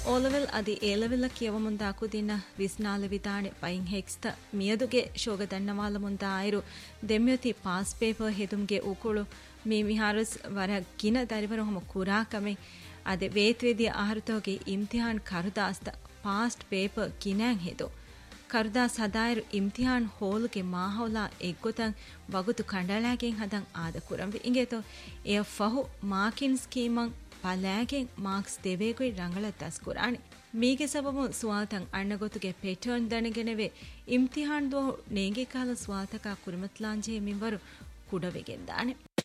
ಓಲೆವೆಲ್ ಅದಿ ಏಲೆವೆಲ್ಲ ಕಿಯವ ಮುಂದ ಅಕುದಿನ ವಿಸ್ನಾಲೆ ವಿದಾಣೆ ಪೈನ್ ಹೆಕ್ಸ್ತ ಮಿಯದುಗೆ ಶೋಗ ದಣ್ಣವಾಲ ಮುಂದ ಆಯಿರು ದೆಮ್ಯತಿ ಪಾಸ್ ಪೇಪರ್ ಹೆದುಮ್ಗೆ ಉಕುಳು ಮೀ ವಿಹಾರಸ್ ವರ ಗಿನ ದರಿವರ ಹೊಮ ಕುರಾಕಮೆ ಅದೆ ವೇತ್ವೇದಿಯ ಆಹರುತೋಗೆ ಇಮ್ತಿಹಾನ್ ಕರುದಾಸ್ತ ಪಾಸ್ಟ್ ಪೇಪರ್ ಕಿನಾಂಗ್ ಹೆದು ಕರುದಾಸ್ ಹದಾಯರು ಇಮ್ತಿಹಾನ್ ಹೋಲುಗೆ ಮಾಹೌಲಾ ಎಗ್ಗೊತಂ ವಗುತು ಕಂಡಳಾಗೆನ್ ಹದಂ ಆದ ಕುರಂವಿ ಇಂಗೇತೋ ಎ ಫಹು ಮಾರ್ಕಿನ್ ಸ್ಕೀಮಂ ಪಲಾಗೆನ್ ಮಾರ್ಕ್ಸ್ ದೇವೇಗುಯಿ ರಂಗಳ ದಸ್ಕುರಾಣಿ ಮೀಗೆ ಸಬಬು ಸ್ವಾತಂ ಅಣ್ಣಗೊತುಗೆ ಪೆಟರ್ನ್ ದಣಗೆನೆವೆ ಇಮ್ತಿಹಾನ್ ದೋ ನೇಗೆ ಕಾಲ ಸ್ವಾತಕ ಕುರಿಮತ್ಲಾಂಜೆ ಮಿಂವರು ಕುಡವೆಗೆಂದಾಣೆ